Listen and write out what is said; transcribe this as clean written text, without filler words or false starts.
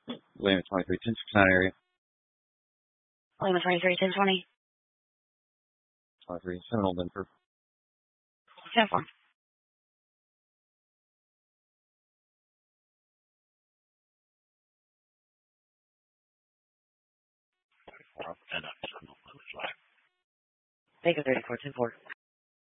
William 23, 1069 area. William 23, 1020. 23, Seminole, Denver. 10-4. Take a 34, 10-4.